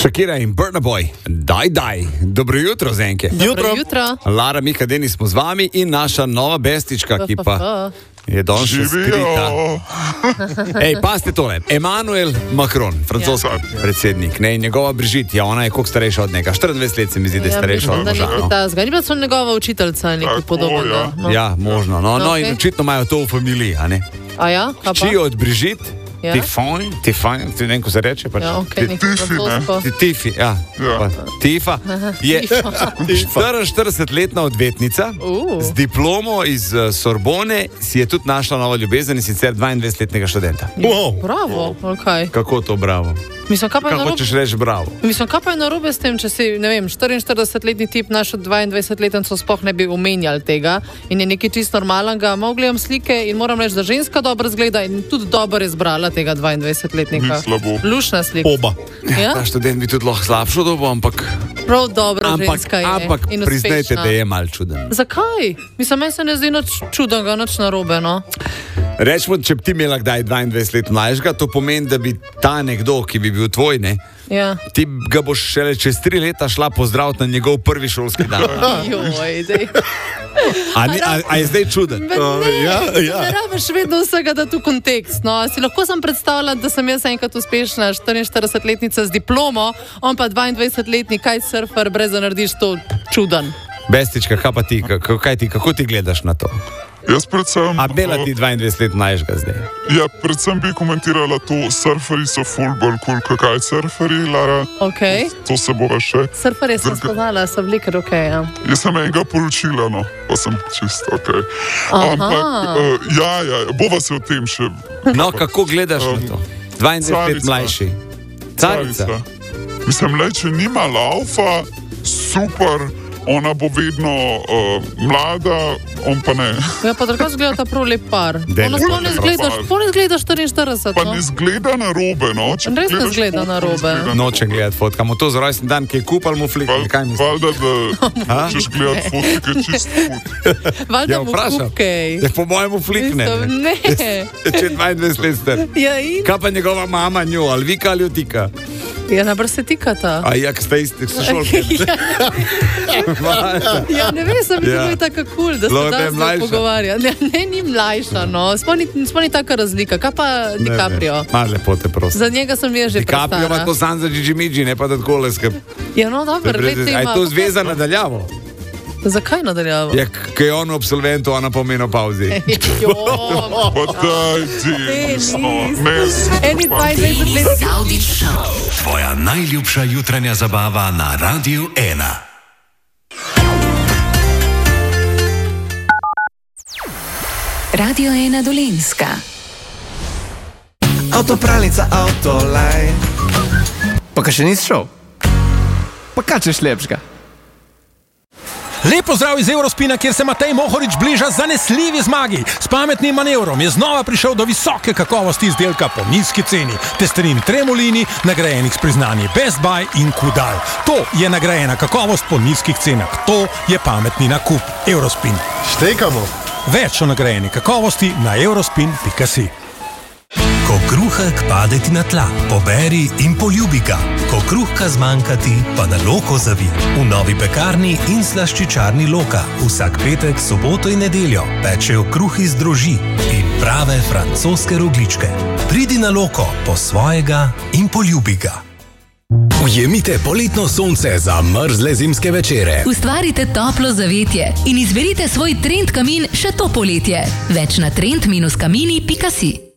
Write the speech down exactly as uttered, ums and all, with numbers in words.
Shakira in Burna Boy, daj, daj. Dobro jutro, Zenke. Dobro jutro. Lara, Mika, Denis smo z vami in naša nova bestička, ki pa je danes še skrita. Ej, pasite tole. Emmanuel Macron, francoski ja. predsednik, ne, in njegova Brigitte, ja, ona je koliko starejša od njega. štiriindvajset let se mi zdi, da je ja, starejša od moža. Ni bila so njegova učiteljica, nekaj podobnega. Ja. No. ja, možno. No, no, no okay. In očitno imajo to v familiji, a ne? A ja? Hči od Brigitte, ja. Tifon, Tifon, ti ne vem, ko se reče. Pač. Ja, okay, Tifi, ne? Tifi, ja. ja. Tifa je štiriinštiridesetletna odvetnica uh. z diplomo iz uh, Sorbone, si je tudi našla novo ljubezen in sicer dvaindvajsetletnega študenta. Wow. Bravo, okay. Kako to bravo? Mislim, kaj pa je narobe? Hočeš reči bravo? Mislim, kaj pa je narobe s tem, če si, ne vem, štiriinštiridesetletni tip našo dvaindvajsetletnico sploh ne bi omenjali tega in je nekaj čisto normalnega. Malo gledam slike in moram reči, da ženska dobro zgleda in tudi dobro je zbrala tega dvaindvajsetletnika. Ni slabo. Lušna slika. Oba. Ja? Ta študent bi tudi lahko slabšo dobo, ampak... Prav dobra ampak, ženska je ampak in priznajte, uspešna. da je mal čuden. Zakaj? Mislim, meni se ne zdi nič čudenega, nič narobe, no. Rečemo, če bi ti imela kdaj dvaindvajset let mlajšega, to pomeni, da bi ta nekdo, ki bi bil tvoj, ne, ja. ti ga boš šele čez tri leta šla pozdraviti na njegov prvi šolski dan. Joj, dej. A, ni, a, a je zdaj čuden? Ne, ja, ja. ne rabiš vedno vsega, da tu kontekst. No. Si lahko sem predstavljala, da sem jaz enkrat uspešna štiriinštiridesetletnica z diplomo, on pa dvaindvajsetletni kitesurfer, brez da narediš to čuden. Bestička, kaj pa ti, kako, kaj ti, kako ti gledaš na to? Jaz predvsem... A bela ti dvaindvajset let mlajšega zdaj? Ja, predvsem bi komentirala to, surferi so ful bolj kul, cool, kakaj surferi, Lara. Ok. To, to se bova še... Surferi sem spoznala, so bili kar ok, ja. Jaz sem enega poročila, no, pa sem čisto ok. Aha. Ampak, uh, ja, ja, bova se o tem še... No, kako gledaš um, na to? dvaindvajset let mlajši. Carica. Carica. Mislim, le, če nima laufa, super... Ona bo vedno uh, mlada, on pa ne. Ja, pa tako zgleda ta prav lep par. Ona sploh ne zgleda, sploh ne zgleda štiriinštirideset, pa no? ne zgleda na robe, no? Če res ne zgleda na robe. Noče gledati fotke. Mu to za rojstni dan, ki je kupal mu flikne. Kaj misliš? Valjda, da češ gledati fotke, čist fut. Valjda mu kupkej. Ja, po mojemu flikne. Ne. Če dvaindvajset let star. Ja, in? Kaj pa njegova mama njo, ali vika ali otika? Ja, najbrž se tikata. A jak ste isti, so šolke. Ja, ne vem, sem Ja. bilo tako kul, da se Lahko da je se mlajša. pogovarja. Ne, ne, ni mlajša, no. Sploh ni, sploh ni taka razlika. Kaj pa DiCaprio? Mar lepo te prosim. Za njega sem jaz že DiCaprio ima prestara. to sam za Gigi Migi, ne pa da tako leskap. Ja, no, dobro, leti A je ima. to zveza nadaljavo? Zakaj nadaljavo? Ja, kaj je on v absolventu, ona pa v menopauzi. Jo, Pa daj ti, no, ne, eni dvaindvajset let. Savdić Show. Tvoja najljubša jutranja zabava na Radiu ena. Radio ena Dolenjska. Avtopralnica, avtolaj. Pa kaj še nisi šel? Pa kaj češ lepšega? Lep pozdrav iz Eurospina, kjer se Matej Mohorič bliža zanesljivi zmagi. S pametnim manevrom je znova prišel do visoke kakovosti izdelka po nizki ceni. Testerin Tremolini, nagrajenih s priznanji Best Buy in Kudal. To je nagrajena kakovost po nizkih cenah. To je pametni nakup. Eurospin. Štekamo. Več o nagrajeni kakovosti na eurospin pika si. Ko kruhek pade ti na tla, poberi in poljubi ga. Ko kruhka zmanjka ti, pa na Loko zavi. V novi pekarni in slaščičarni Loka vsak petek, soboto in nedeljo pečejo kruh iz droži in prave francoske rogličke. Pridi na Loko po svojega in poljubi ga. Ujemite poletno sonce za mrzle zimske večere. Ustvarite toplo zavetje in izberite svoj trend kamin še to poletje. Več na trend kamini pika si.